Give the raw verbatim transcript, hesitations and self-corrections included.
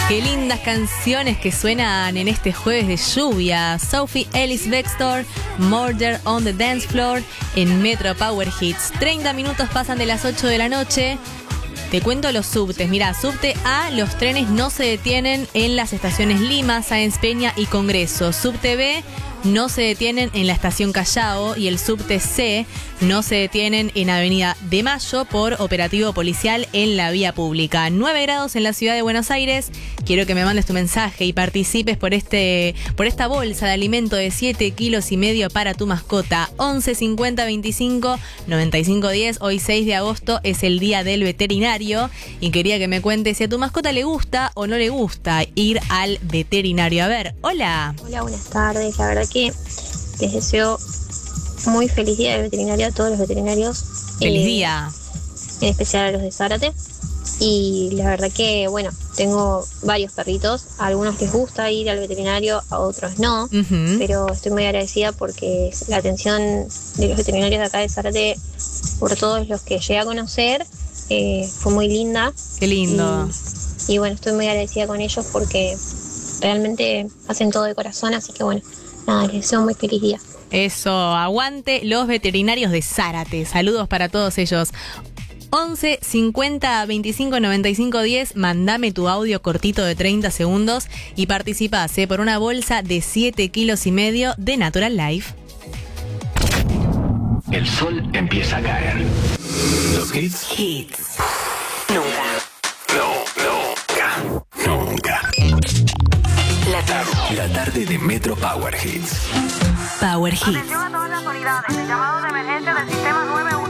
Qué lindas canciones que suenan en este jueves de lluvia. Sophie Ellis Bextor, Murder on the Dance Floor en Metro Power Hits. treinta minutos pasan de las ocho de la noche. Te cuento los subtes. Mirá, subte A, los trenes no se detienen en las estaciones Lima, Sáenz Peña y Congreso. Subte B, no se detienen en la estación Callao, y el subte C no se detienen en Avenida de Mayo por operativo policial en la vía pública. nueve grados en la ciudad de Buenos Aires. Quiero que me mandes tu mensaje y participes por este por esta bolsa de alimento de siete kilos y medio para tu mascota. once cincuenta veinticinco noventa y cinco diez. Hoy seis de agosto es el día del veterinario y quería que me cuentes si a tu mascota le gusta o no le gusta ir al veterinario. A ver, hola. Hola, buenas tardes. La verdad que les deseo muy feliz día del veterinario a todos los veterinarios. Feliz eh, día. En especial a los de Zárate. Y la verdad que, bueno, tengo varios perritos. A algunos les gusta ir al veterinario, a otros no. Uh-huh. Pero estoy muy agradecida porque la atención de los veterinarios de acá de Zárate, por todos los que llegué a conocer, eh, fue muy linda. Qué lindo. Y, y bueno, estoy muy agradecida con ellos porque realmente hacen todo de corazón. Así que bueno, nada, les deseo un muy feliz día. Eso, aguante los veterinarios de Zárate. Saludos para todos ellos. once cincuenta veinticinco noventa y cinco diez, mandame tu audio cortito de treinta segundos y participás ¿eh? por una bolsa de siete kilos y medio de Natural Life. El sol empieza a caer. Los hits. Hits. Nunca. No, nunca. Nunca. La tarde. La tarde de Metro Power Hits. Power Hits. Atención a todas las unidades. El llamado de emergencia del sistema